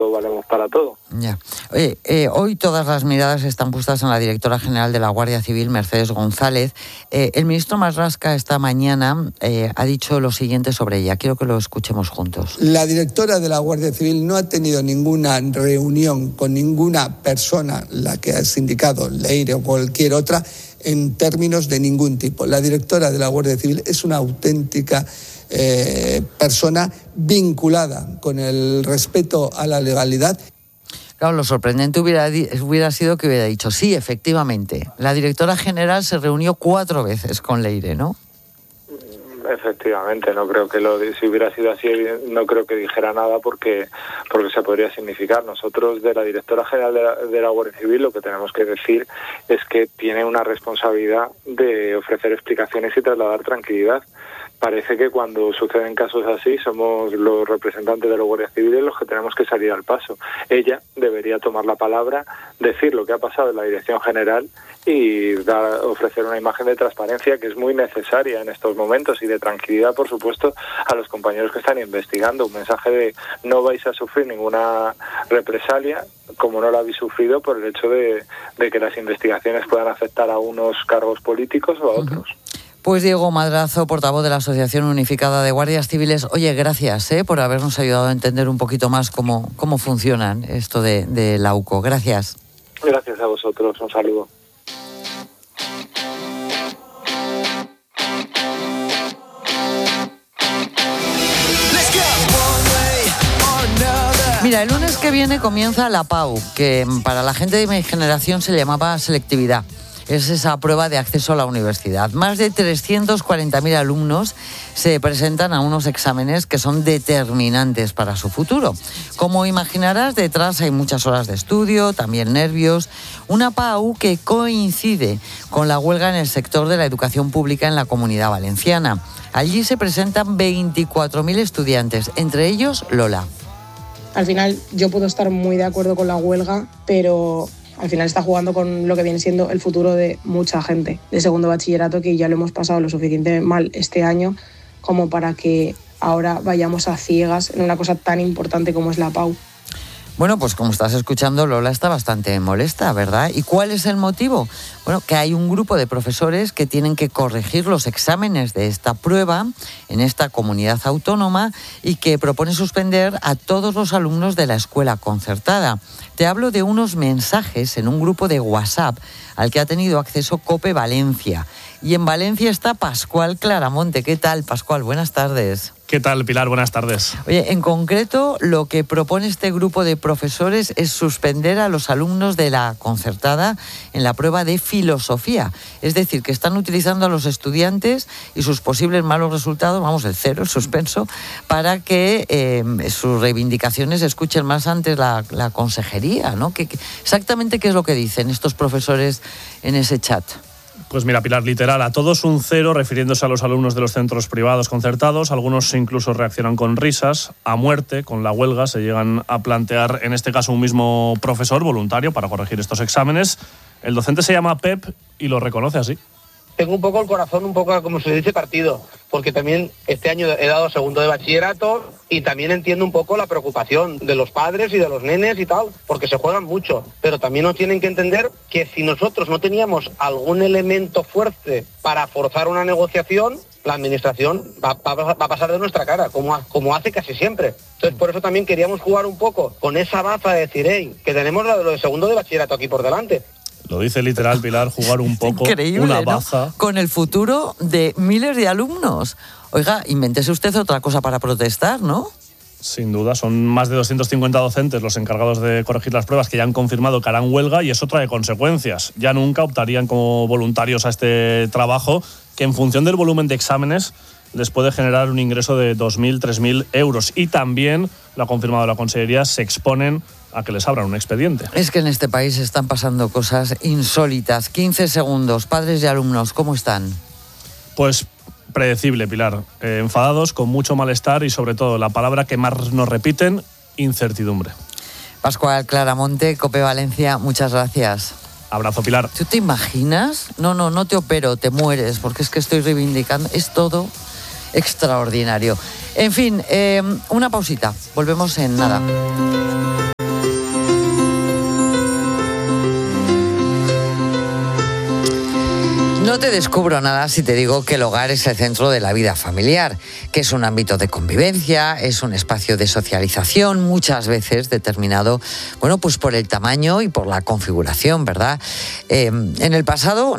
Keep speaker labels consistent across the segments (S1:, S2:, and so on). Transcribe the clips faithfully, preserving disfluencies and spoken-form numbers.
S1: tampoco valemos para todo.
S2: Ya. Oye, eh, hoy todas las miradas están puestas en la directora general de la Guardia Civil, Mercedes González. Eh, el ministro Marlaska esta mañana eh, ha dicho lo siguiente sobre ella. Quiero que lo escuchemos juntos.
S3: La directora de la Guardia Civil no ha tenido ninguna reunión con ninguna persona, la que has indicado, Leire o cualquier otra, en términos de ningún tipo. La directora de la Guardia Civil es una auténtica eh, persona vinculada con el respeto a la legalidad.
S2: Claro, lo sorprendente hubiera, hubiera sido que hubiera dicho, sí, efectivamente, la directora general se reunió cuatro veces con Leire, ¿no?
S1: Efectivamente, no creo que lo si hubiera sido así, no creo que dijera nada porque porque se podría significar. Nosotros de la directora general de la, de la Guardia Civil lo que tenemos que decir es que tiene una responsabilidad de ofrecer explicaciones y trasladar tranquilidad. Parece que cuando suceden casos así somos los representantes de la Guardia Civil los que tenemos que salir al paso. Ella debería tomar la palabra, decir lo que ha pasado en la Dirección General y dar, ofrecer una imagen de transparencia que es muy necesaria en estos momentos y de tranquilidad, por supuesto, a los compañeros que están investigando. Un mensaje de no vais a sufrir ninguna represalia, como no la habéis sufrido por el hecho de, de que las investigaciones puedan afectar a unos cargos políticos o a otros. Uh-huh.
S2: Pues Diego Madrazo, portavoz de la Asociación Unificada de Guardias Civiles. Oye, gracias ¿eh? por habernos ayudado a entender un poquito más cómo, cómo funcionan esto de, de la U C O. Gracias.
S1: Gracias a vosotros. Un saludo.
S2: Mira, el lunes que viene comienza la P A U, que para la gente de mi generación se llamaba selectividad. Es esa prueba de acceso a la universidad. Más de trescientos cuarenta mil alumnos se presentan a unos exámenes que son determinantes para su futuro. Como imaginarás, detrás hay muchas horas de estudio, también nervios. Una P A U que coincide con la huelga en el sector de la educación pública en la Comunidad Valenciana. Allí se presentan veinticuatro mil estudiantes, entre ellos Lola.
S4: Al final yo puedo estar muy de acuerdo con la huelga, pero al final está jugando con lo que viene siendo el futuro de mucha gente de segundo bachillerato, que ya lo hemos pasado lo suficiente mal este año como para que ahora vayamos a ciegas en una cosa tan importante como es la P A U.
S2: Bueno, pues como estás escuchando, Lola está bastante molesta, ¿verdad? ¿Y cuál es el motivo? Bueno, que hay un grupo de profesores que tienen que corregir los exámenes de esta prueba en esta comunidad autónoma y que propone suspender a todos los alumnos de la escuela concertada. Te hablo de unos mensajes en un grupo de WhatsApp al que ha tenido acceso COPE Valencia. Y en Valencia está Pascual Claramonte. ¿Qué tal, Pascual? Buenas tardes.
S5: ¿Qué tal, Pilar? Buenas tardes.
S2: Oye, en concreto, lo que propone este grupo de profesores es suspender a los alumnos de la concertada en la prueba de filosofía. Es decir, que están utilizando a los estudiantes y sus posibles malos resultados, vamos, el cero, el suspenso, para que eh, sus reivindicaciones escuchen más antes la, la consejería, ¿no? ¿Qué, qué, exactamente qué es lo que dicen estos profesores en ese chat?
S5: Pues mira, Pilar, literal, a todos un cero, refiriéndose a los alumnos de los centros privados concertados. Algunos incluso reaccionan con risas. A muerte, con la huelga, se llegan a plantear, en este caso, un mismo profesor voluntario para corregir estos exámenes. El docente se llama Pep y lo reconoce así.
S6: Tengo un poco el corazón, un poco como se dice, partido, porque también este año he dado segundo de bachillerato y también entiendo un poco la preocupación de los padres y de los nenes y tal, porque se juegan mucho, pero también nos tienen que entender que si nosotros no teníamos algún elemento fuerte para forzar una negociación, la administración va, va, va a pasar de nuestra cara, como, como hace casi siempre. Entonces, por eso también queríamos jugar un poco con esa baza de decir, hey, que tenemos lo de segundo de bachillerato aquí por delante.
S5: Lo dice literal, Pilar, jugar un poco,
S2: increíble,
S5: una
S2: ¿no?
S5: baza.
S2: Con el futuro de miles de alumnos. Oiga, invéntese usted otra cosa para protestar, ¿no?
S5: Sin duda, son más de doscientos cincuenta docentes los encargados de corregir las pruebas que ya han confirmado que harán huelga y eso trae consecuencias. Ya nunca optarían como voluntarios a este trabajo que en función del volumen de exámenes les puede generar un ingreso de dos mil, tres mil euros. Y también, lo ha confirmado la Consellería, se exponen a que les abran un expediente.
S2: Es que en este país están pasando cosas insólitas. quince segundos. Padres y alumnos, ¿cómo están?
S5: Pues predecible, Pilar. Eh, enfadados, con mucho malestar y sobre todo la palabra que más nos repiten, incertidumbre.
S2: Pascual Claramonte, COPE Valencia, muchas gracias.
S5: Abrazo, Pilar.
S2: ¿Tú te imaginas? No, no, no te opero, te mueres, porque es que estoy reivindicando. Es todo extraordinario. En fin, eh, una pausita. Volvemos en nada. No te descubro nada si te digo que el hogar es el centro de la vida familiar, que es un ámbito de convivencia, es un espacio de socialización, muchas veces determinado, bueno, pues por el tamaño y por la configuración, ¿verdad? Eh, en el pasado,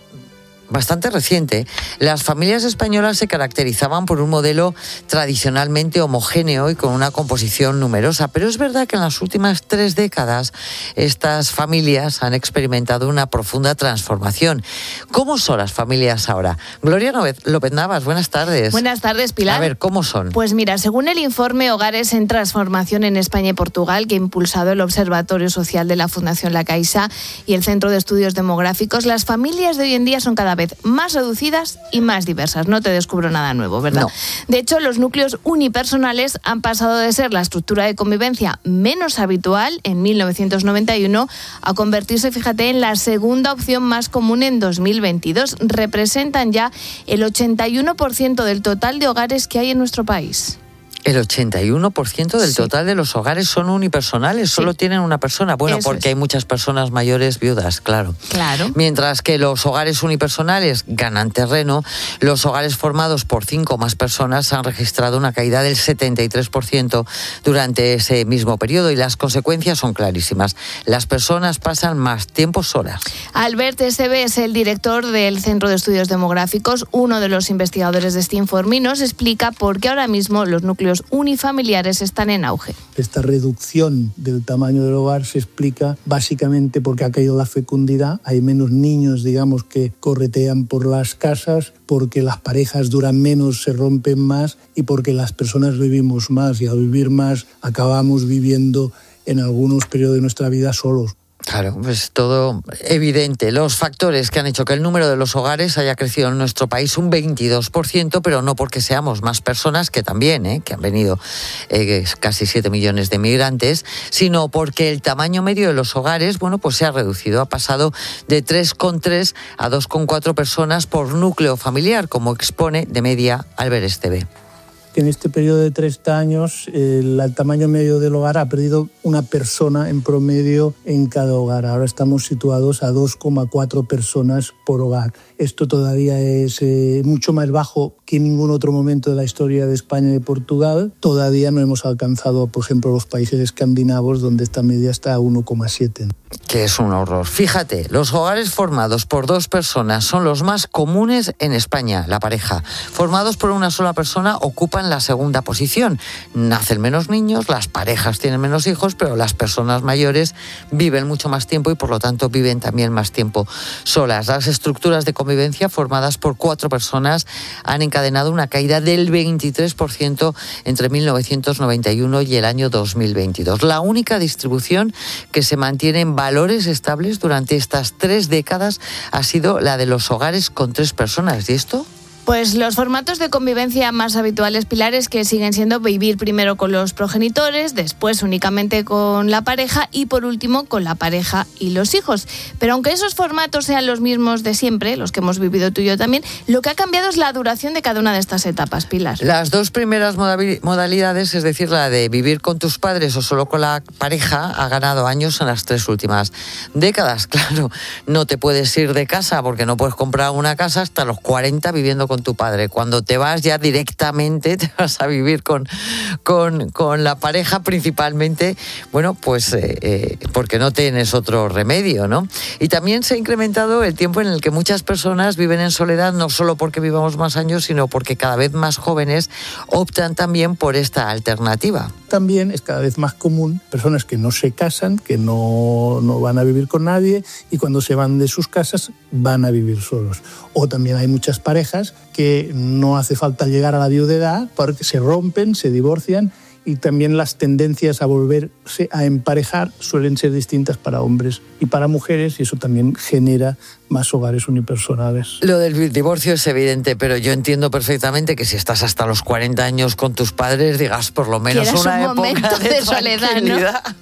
S2: bastante reciente, las familias españolas se caracterizaban por un modelo tradicionalmente homogéneo y con una composición numerosa, pero es verdad que en las últimas tres décadas estas familias han experimentado una profunda transformación. ¿Cómo son las familias ahora? Gloria López Navas, buenas tardes.
S7: Buenas tardes, Pilar.
S2: A ver, ¿cómo son?
S7: Pues mira, según el informe Hogares en Transformación en España y Portugal, que ha impulsado el Observatorio Social de la Fundación La Caixa y el Centro de Estudios Demográficos, las familias de hoy en día son cada vez más reducidas y más diversas. No te descubro nada nuevo, ¿verdad?
S2: No.
S7: De hecho, los núcleos unipersonales han pasado de ser la estructura de convivencia menos habitual en mil novecientos noventa y uno a convertirse, fíjate, en la segunda opción más común en dos mil veintidós. Representan ya el ochenta y uno por ciento del total de hogares que hay en nuestro país.
S2: El ochenta y uno por ciento del
S7: Sí.
S2: total de los hogares son unipersonales,
S7: Sí.
S2: solo tienen una persona. Bueno,
S7: Eso
S2: porque
S7: es.
S2: hay muchas personas mayores viudas, claro.
S7: Claro.
S2: Mientras que los hogares unipersonales ganan terreno, los hogares formados por cinco o más personas han registrado una caída del setenta y tres por ciento durante ese mismo periodo y las consecuencias son clarísimas. Las personas pasan más tiempo solas.
S7: Albert Esteve es el director del Centro de Estudios Demográficos, uno de los investigadores de este informe, y nos explica por qué ahora mismo los núcleos unifamiliares están en auge.
S8: Esta reducción del tamaño del hogar se explica básicamente porque ha caído la fecundidad, hay menos niños, digamos, que corretean por las casas, porque las parejas duran menos, se rompen más y porque las personas vivimos más y al vivir más acabamos viviendo en algunos periodos de nuestra vida solos.
S2: Claro, pues todo evidente. Los factores que han hecho que el número de los hogares haya crecido en nuestro país un veintidós por ciento, pero no porque seamos más personas, que también, ¿eh? que han venido eh, casi siete millones de migrantes, sino porque el tamaño medio de los hogares, bueno, pues se ha reducido. Ha pasado de tres coma tres a dos coma cuatro personas por núcleo familiar, como expone de media Albert Esteve.
S8: Que en este periodo de treinta años el, el tamaño medio del hogar ha perdido una persona en promedio en cada hogar. Ahora estamos situados a dos coma cuatro personas por hogar. Esto todavía es eh, mucho más bajo que en ningún otro momento de la historia de España y de Portugal. Todavía no hemos alcanzado, por ejemplo, los países escandinavos, donde esta media está a uno coma siete.
S2: Que es un horror. Fíjate, los hogares formados por dos personas son los más comunes en España, la pareja. Formados por una sola persona ocupan la segunda posición. Nacen menos niños, las parejas tienen menos hijos, pero las personas mayores viven mucho más tiempo y por lo tanto viven también más tiempo solas. Las estructuras de convivencia formadas por cuatro personas han encadenado una caída del veintitrés por ciento entre mil novecientos noventa y uno y el año dos mil veintidós. La única distribución que se mantiene en valores estables durante estas tres décadas ha sido la de los hogares con tres personas. ¿Y esto?
S7: Pues los formatos de convivencia más habituales, Pilares, que siguen siendo vivir primero con los progenitores, después únicamente con la pareja y por último con la pareja y los hijos. Pero aunque esos formatos sean los mismos de siempre, los que hemos vivido tú y yo también, lo que ha cambiado es la duración de cada una de estas etapas, Pilar.
S2: Las dos primeras modalidades, es decir, la de vivir con tus padres o solo con la pareja, ha ganado años en las tres últimas décadas. Claro, no te puedes ir de casa porque no puedes comprar una casa hasta los cuarenta viviendo con con tu padre. Cuando te vas ya directamente te vas a vivir con, con, con la pareja principalmente, bueno, pues eh, eh, porque no tienes otro remedio, ¿no? Y también se ha incrementado el tiempo en el que muchas personas viven en soledad, no solo porque vivamos más años, sino porque cada vez más jóvenes optan también por esta alternativa.
S8: También es cada vez más común personas que no se casan, que no, no van a vivir con nadie y cuando se van de sus casas van a vivir solos. O también hay muchas parejas que no hace falta llegar a la viudedad porque se rompen, se divorcian y también las tendencias a volverse a emparejar suelen ser distintas para hombres y para mujeres y eso también genera más hogares unipersonales.
S2: Lo del divorcio es evidente, pero yo entiendo perfectamente que si estás hasta los cuarenta años con tus padres, digas por lo menos una
S7: un
S2: época de,
S7: de soledad, ¿no?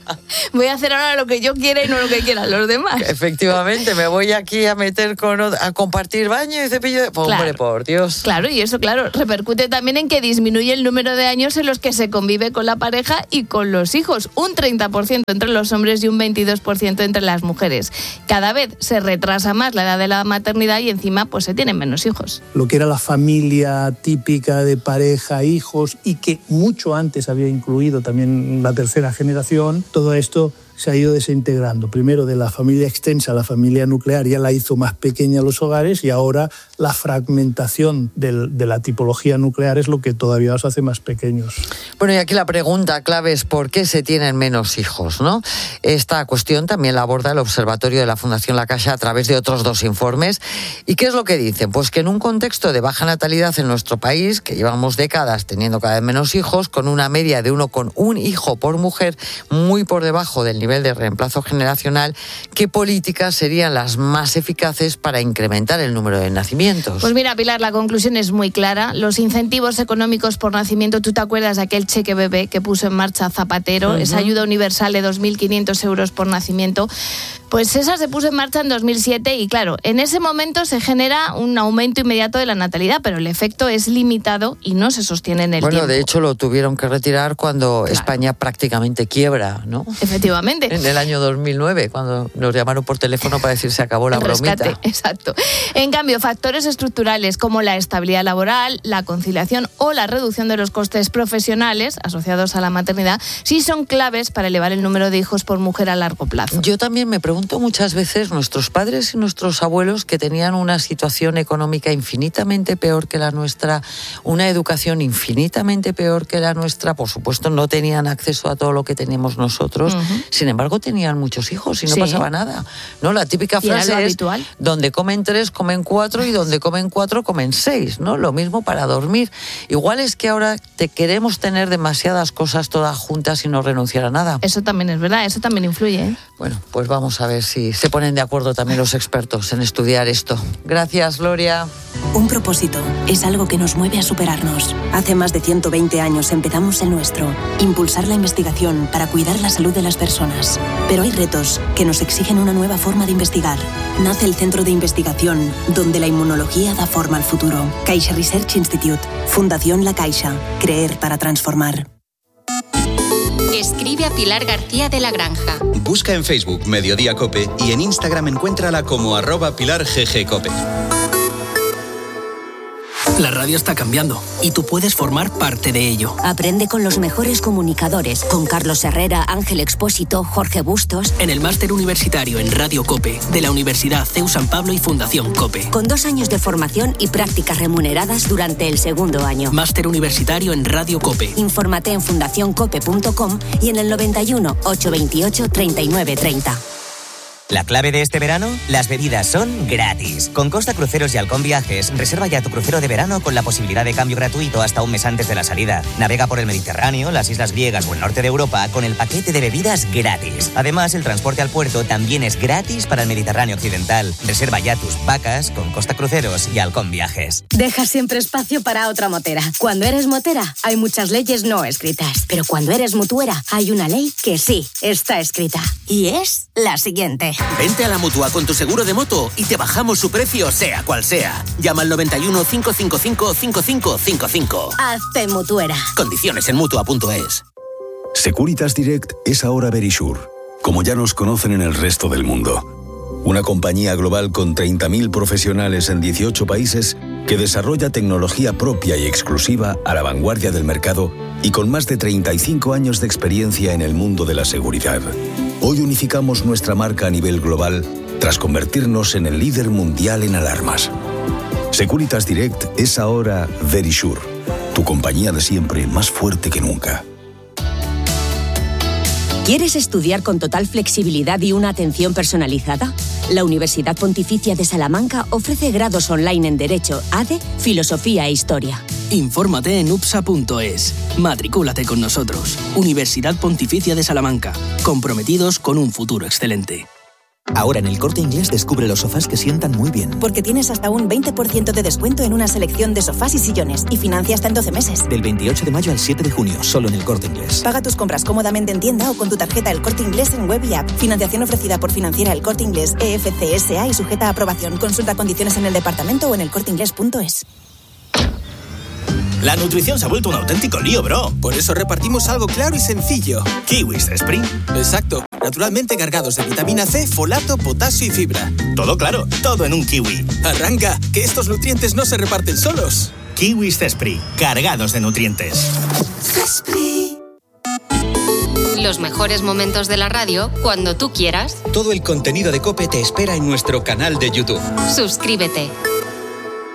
S7: Voy a hacer ahora lo que yo quiera y no lo que quieran los demás.
S2: Efectivamente, me voy aquí a meter con a compartir baño y cepillo de... Pues, claro. Hombre, por Dios.
S7: Claro, y eso, claro, repercute también en que disminuye el número de años en los que se convive con la pareja y con los hijos. Un treinta por ciento entre los hombres y un veintidós por ciento entre las mujeres. Cada vez se retrasa más la edad de la maternidad y encima pues se tienen menos hijos.
S8: Lo que era la familia típica de pareja, hijos, y que mucho antes había incluido también la tercera generación, todo esto se ha ido desintegrando. Primero de la familia extensa, la familia nuclear ya la hizo más pequeña los hogares, y ahora la fragmentación del, de la tipología nuclear es lo que todavía los hace más pequeños.
S2: Bueno, y aquí la pregunta clave es ¿por qué se tienen menos hijos, ¿no? Esta cuestión también la aborda el Observatorio de la Fundación La Caixa a través de otros dos informes. ¿Y qué es lo que dicen? Pues que en un contexto de baja natalidad en nuestro país, que llevamos décadas teniendo cada vez menos hijos, con una media de uno con un hijo por mujer, muy por debajo del nivel de reemplazo generacional, ¿qué políticas serían las más eficaces para incrementar el número de nacimientos?
S7: Pues mira, Pilar, la conclusión es muy clara. Los incentivos económicos por nacimiento, ¿tú te acuerdas de aquel cheque bebé que puso en marcha Zapatero? Uh-huh. Esa ayuda universal de dos mil quinientos euros por nacimiento. Pues esa se puso en marcha en dos mil siete y claro, en ese momento se genera un aumento inmediato de la natalidad, pero el efecto es limitado y no se sostiene en el
S2: bueno,
S7: tiempo.
S2: Bueno, de hecho lo tuvieron que retirar cuando claro. España prácticamente quiebra, ¿no?
S7: Efectivamente.
S2: En el año dos mil nueve, cuando nos llamaron por teléfono para decir se acabó la
S7: el rescate,
S2: bromita.
S7: Exacto. En cambio, factores estructurales como la estabilidad laboral, la conciliación o la reducción de los costes profesionales asociados a la maternidad sí son claves para elevar el número de hijos por mujer a largo plazo.
S2: Yo también me pregunto muchas veces, nuestros padres y nuestros abuelos que tenían una situación económica infinitamente peor que la nuestra, una educación infinitamente peor que la nuestra, por supuesto no tenían acceso a todo lo que tenemos nosotros, uh-huh. sin embargo tenían muchos hijos y no sí. pasaba nada, ¿no? La típica frase es, habitual? Donde comen tres, comen cuatro, y donde comen cuatro, comen seis, ¿no? Lo mismo para dormir. Igual es que ahora te queremos tener demasiadas cosas todas juntas y no renunciar a nada.
S7: Eso también es verdad, eso también influye, ¿eh?
S2: Bueno, pues vamos a ver si se ponen de acuerdo también los expertos en estudiar esto. Gracias, Gloria.
S9: Un propósito es algo que nos mueve a superarnos. Hace más de ciento veinte años empezamos el nuestro, impulsar la investigación para cuidar la salud de las personas. Pero hay retos que nos exigen una nueva forma de investigar. Nace el Centro de Investigación, donde la inmunología da forma al futuro. Caixa Research Institute, Fundación La Caixa, creer para transformar.
S10: Escribe a Pilar García de la Granja.
S11: Busca en Facebook Mediodía Cope y en Instagram encuéntrala como arroba Pilar G G Cope.
S12: La radio está cambiando y tú puedes formar parte de ello.
S13: Aprende con los mejores comunicadores, con Carlos Herrera, Ángel Expósito, Jorge Bustos.
S12: En el máster universitario en Radio Cope de la Universidad C E U San Pablo y Fundación Cope.
S13: Con dos años de formación y prácticas remuneradas durante el segundo año.
S12: Máster universitario en Radio Cope.
S13: Infórmate en fundación cope punto com y en el noventa y uno, ochocientos veintiocho, treinta y nueve treinta.
S14: La clave de este verano, las bebidas son gratis. Con Costa Cruceros y Halcón Viajes, reserva ya tu crucero de verano con la posibilidad de cambio gratuito hasta un mes antes de la salida. Navega por el Mediterráneo, las islas griegas o el norte de Europa con el paquete de bebidas gratis. Además, el transporte al puerto también es gratis para el Mediterráneo occidental. Reserva ya tus vacas con Costa Cruceros y Halcón Viajes.
S15: Deja siempre espacio para otra motera. Cuando eres motera, hay muchas leyes no escritas. Pero cuando eres mutuera, hay una ley que sí está escrita. Y es la siguiente.
S16: Vente a la Mutua con tu seguro de moto y te bajamos su precio sea cual sea. Llama al noventa y uno, cinco cinco cinco, cinco cinco cinco cinco.
S15: Hazte mutuera.
S16: Condiciones en mutua punto es.
S17: Securitas Direct es ahora Verisure, como ya nos conocen en el resto del mundo. Una compañía global con treinta mil profesionales en dieciocho países que desarrolla tecnología propia y exclusiva a la vanguardia del mercado y con más de treinta y cinco años de experiencia en el mundo de la seguridad. Hoy unificamos nuestra marca a nivel global tras convertirnos en el líder mundial en alarmas. Securitas Direct es ahora Verisure, tu compañía de siempre más fuerte que nunca.
S15: ¿Quieres estudiar con total flexibilidad y una atención personalizada? La Universidad Pontificia de Salamanca ofrece grados online en Derecho, A D E, Filosofía e Historia.
S12: Infórmate en upsa punto es. Matricúlate con nosotros. Universidad Pontificia de Salamanca. Comprometidos con un futuro excelente.
S18: Ahora en El Corte Inglés descubre los sofás que sientan muy bien.
S19: Porque tienes hasta un veinte por ciento de descuento en una selección de sofás y sillones y financia hasta en doce meses.
S18: Del veintiocho de mayo al siete de junio, solo en El Corte Inglés.
S19: Paga tus compras cómodamente en tienda o con tu tarjeta El Corte Inglés en web y app. Financiación ofrecida por Financiera El Corte Inglés E F C S A y sujeta a aprobación. Consulta condiciones en el departamento o en el corte inglés punto es.
S20: La nutrición se ha vuelto un auténtico lío, bro.
S21: Por eso repartimos algo claro y sencillo.
S20: Kiwis Sprint.
S21: Exacto.
S20: naturalmente cargados de vitamina C, folato, potasio y fibra. Todo claro, todo en un kiwi. Arranca, que estos nutrientes no se reparten solos.
S21: Kiwis Zespri, cargados de nutrientes.
S10: Zespri. Los mejores momentos de la radio cuando tú quieras.
S11: Todo el contenido de COPE te espera en nuestro canal de YouTube.
S10: Suscríbete.